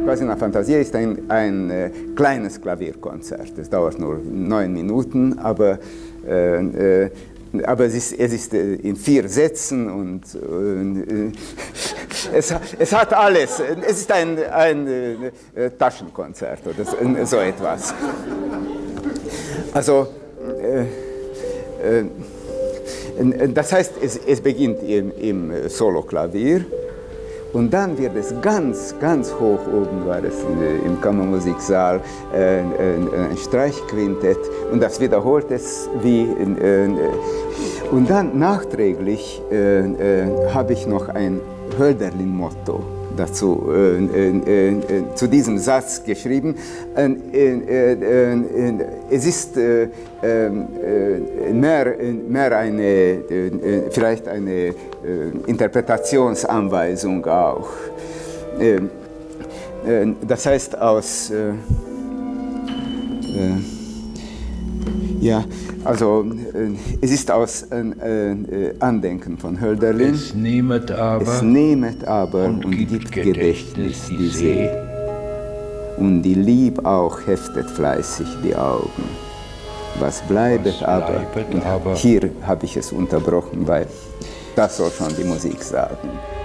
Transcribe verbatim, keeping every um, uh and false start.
quasi una Fantasia ist ein, ein äh, kleines Klavierkonzert. Es dauert nur neun Minuten, aber, äh, äh, aber es ist, es ist äh, in vier Sätzen und äh, es, es hat alles. Es ist ein, ein äh, Taschenkonzert oder so etwas. Also, äh, äh, das heißt, es, es beginnt im, im Solo-Klavier. Und dann wird es ganz, ganz hoch oben, war es im Kammermusiksaal, äh, ein Streichquintett und das wiederholt es wie. Äh, und dann nachträglich äh, äh, habe ich noch ein Hölderlin-Motto dazu, äh, äh, äh, zu diesem Satz geschrieben. Äh, äh, äh, es ist äh, äh, mehr, mehr eine, äh, vielleicht eine äh, Interpretationsanweisung auch. Äh, äh, das heißt aus, äh, äh, ja, also äh, es ist aus äh, äh, Andenken von Hölderlin. Es nehmet aber, es nehmet aber und, und gibt Gedächtnis die See. Und die Lieb auch heftet fleißig die Augen. Was bleibet, Was aber, bleibet aber, hier habe ich es unterbrochen, weil das soll schon die Musik sagen.